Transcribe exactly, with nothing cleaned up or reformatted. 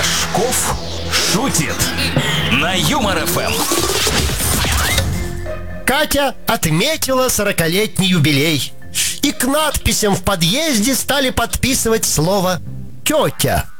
Рожков шутит на Юмор эф эм. Катя отметила сорокалетний юбилей, и к надписям в подъезде стали подписывать слово «тетя».